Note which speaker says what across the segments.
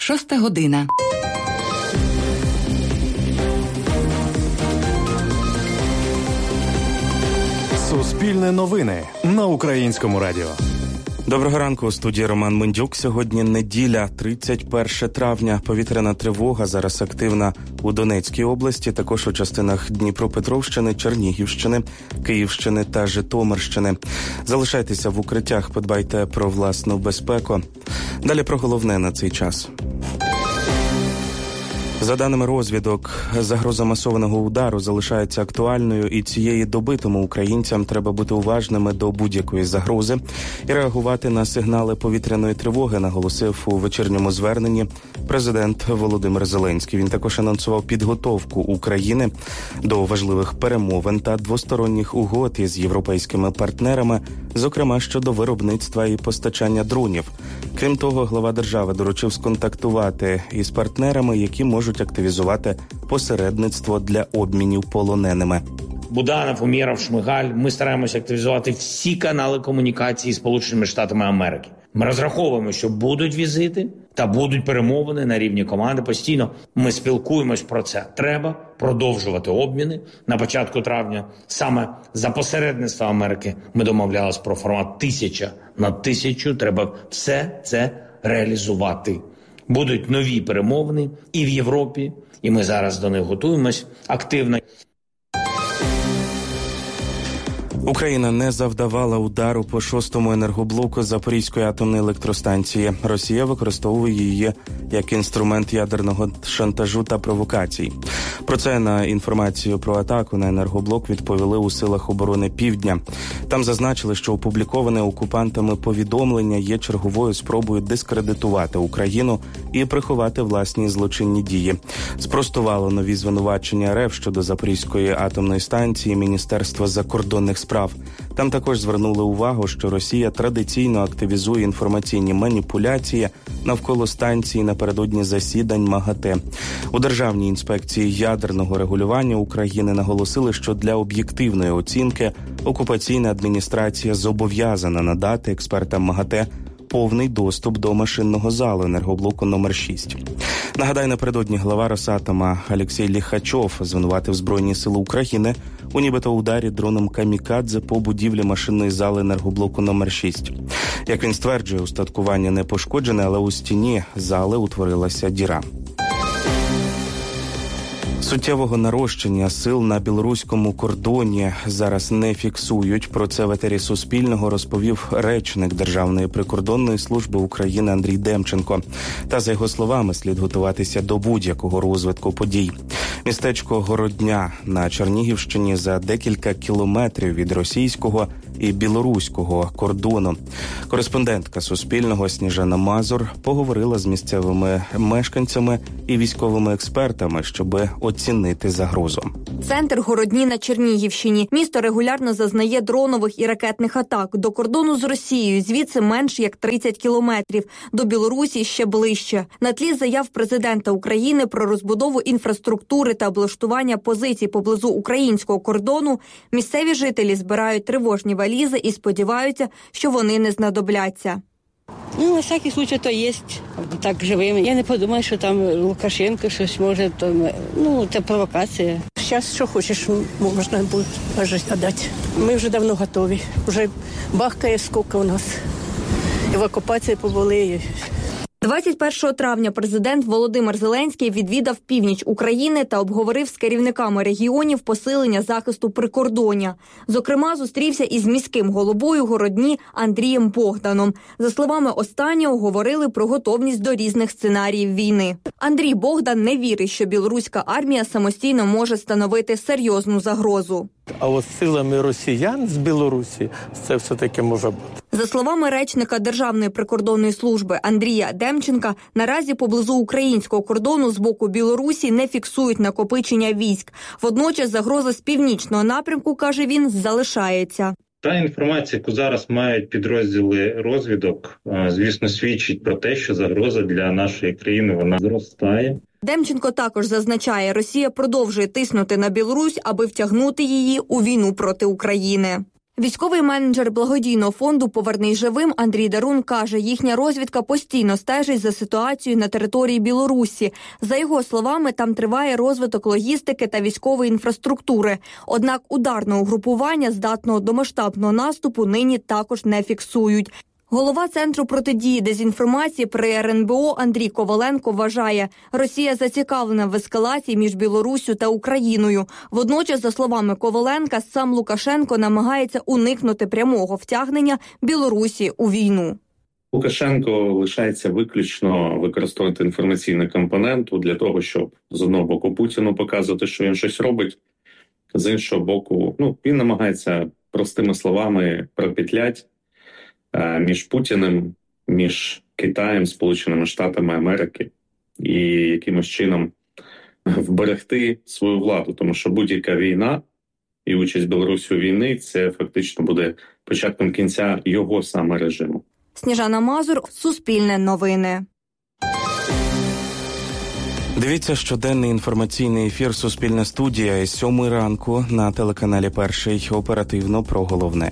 Speaker 1: 6 година.
Speaker 2: Суспільне новини на Українському радіо.
Speaker 3: Доброго ранку, у студії Роман Мендюк. Сьогодні неділя, 31 травня. Повітряна тривога зараз активна у Донецькій області, також у частинах Дніпропетровщини, Чернігівщини, Київщини та Житомирщини. Залишайтеся в укриттях, подбайте про власну безпеку. Далі про головне на цей час. За даними розвідок, загроза масованого удару залишається актуальною, і цієї доби тому українцям треба бути уважними до будь-якої загрози і реагувати на сигнали повітряної тривоги, наголосив у вечірньому зверненні президент Володимир Зеленський. Він також анонсував підготовку України до важливих перемовин та двосторонніх угод із європейськими партнерами, зокрема щодо виробництва і постачання дронів. Крім того, глава держави доручив сконтактувати із партнерами, які можуть активізувати посередництво для обмінів полоненими.
Speaker 4: Буданов, Умєров, Шмигаль. Ми стараємося активізувати всі канали комунікації з Сполученими Штатами Америки. Ми розраховуємо, що будуть візити та будуть перемовини на рівні команди. Постійно ми спілкуємось про це. Треба продовжувати обміни. На початку травня саме за посередництва Америки ми домовлялись про формат 1000 на 1000. Треба все це реалізувати. Будуть нові перемовини і в Європі, і ми зараз до них готуємось активно.
Speaker 3: Україна не завдавала удару по 6-му енергоблоку Запорізької атомної електростанції. Росія використовує її як інструмент ядерного шантажу та провокацій. Про це на інформацію про атаку на енергоблок відповіли у Силах оборони Півдня. Там зазначили, що опубліковане окупантами повідомлення є черговою спробою дискредитувати Україну і приховати власні злочинні дії. Спростувало нові звинувачення РФ щодо Запорізької атомної станції Міністерство закордонних справ. Там також звернули увагу, що Росія традиційно активізує інформаційні маніпуляції навколо станції напередодні засідань МАГАТЕ. У Державній інспекції ядерного регулювання України наголосили, що для об'єктивної оцінки окупаційна адміністрація зобов'язана надати експертам МАГАТЕ повний доступ до машинного залу енергоблоку номер 6. Нагадаю, напередодні глава Росатома Олексій Ліхачов звинуватив Збройні сили України у нібито ударі дроном «Камікадзе» по будівлі машинної зали енергоблоку номер 6. Як він стверджує, устаткування не пошкоджене, але у стіні зали утворилася діра. Суттєвого нарощення сил на білоруському кордоні зараз не фіксують. Про це в етері Суспільного розповів речник Державної прикордонної служби України Андрій Демченко. Та, за його словами, слід готуватися до будь-якого розвитку подій. Містечко Городня на Чернігівщині за декілька кілометрів від російського і білоруського кордону. Кореспондентка Суспільного Сніжана Мазур поговорила з місцевими мешканцями і військовими експертами, щоб оцінити загрозу.
Speaker 5: Центр Городні на Чернігівщині. Місто регулярно зазнає дронових і ракетних атак. До кордону з Росією звідси менш як 30 кілометрів. До Білорусі ще ближче. На тлі заяв президента України про розбудову інфраструктури та облаштування позицій поблизу українського кордону місцеві жителі збирають тривожні валізи і сподіваються, що вони не знадобляться.
Speaker 6: На всякий случай то є, так живими. Я не подумаю, що там Лукашенко щось може, це провокація.
Speaker 7: Зараз, що хочеш, можна буде дати. Ми вже давно готові. Вже бахкає скільки у нас. Евакуації побули.
Speaker 5: 21 травня президент Володимир Зеленський відвідав північ України та обговорив з керівниками регіонів посилення захисту прикордоння. Зокрема, зустрівся із міським головою Городні Андрієм Богданом. За словами останнього, говорили про готовність до різних сценаріїв війни. Андрій Богдан не вірить, що білоруська армія самостійно може становити серйозну загрозу.
Speaker 8: А от силами росіян з Білорусі це все-таки може бути.
Speaker 5: За словами речника Державної прикордонної служби Андрія Демченка, наразі поблизу українського кордону з боку Білорусі не фіксують накопичення військ. Водночас загроза з північного напрямку, каже він, залишається.
Speaker 9: Та інформація, яку зараз мають підрозділи розвідок, звісно, свідчить про те, що загроза для нашої країни, вона зростає.
Speaker 5: Демченко також зазначає, Росія продовжує тиснути на Білорусь, аби втягнути її у війну проти України. Військовий менеджер благодійного фонду «Повернись живим» Андрій Дарун каже, їхня розвідка постійно стежить за ситуацією на території Білорусі. За його словами, там триває розвиток логістики та військової інфраструктури. Однак ударного угрупування, здатного до масштабного наступу, нині також не фіксують. Голова Центру протидії дезінформації при РНБО Андрій Коваленко вважає, Росія зацікавлена в ескалації між Білоруссю та Україною. Водночас, за словами Коваленка, сам Лукашенко намагається уникнути прямого втягнення Білорусі у війну.
Speaker 1: Лукашенко лишається виключно використовувати інформаційну компоненту для того, щоб з одного боку Путіну показувати, що він щось робить, з іншого боку, він намагається простими словами пропетлять між Путіним, між Китаєм, Сполученими Штатами Америки і якимось чином вберегти свою владу. Тому що будь-яка війна і участь Білорусі у війні – це фактично буде початком кінця його саме режиму.
Speaker 5: Сніжана Мазур, Суспільне новини.
Speaker 3: Дивіться щоденний інформаційний ефір «Суспільна студія» із 7 ранку на телеканалі «Перший». Оперативно про головне.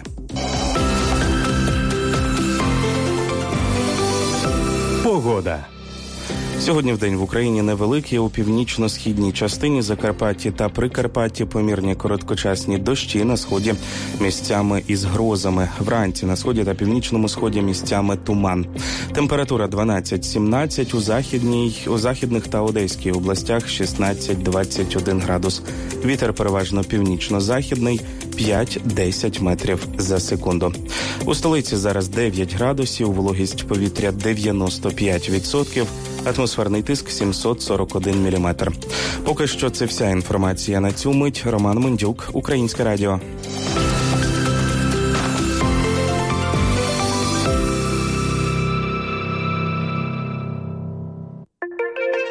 Speaker 2: Погода.
Speaker 3: Сьогодні вдень в Україні невеликі, у північно-східній частині Закарпатті та Прикарпатті помірні короткочасні дощі, на сході місцями із грозами. Вранці на сході та північному сході місцями туман. Температура 12-17, у західних та Одеській областях 16-21 градус. Вітер переважно північно-західний 5-10 метрів за секунду. У столиці зараз 9 градусів, вологість повітря 95%, атмосферний тиск 741 міліметр. Поки що це вся інформація на цю мить. Роман Мендюк, Українське радіо.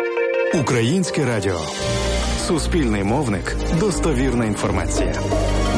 Speaker 2: Українське радіо. Суспільний мовник. Достовірна інформація.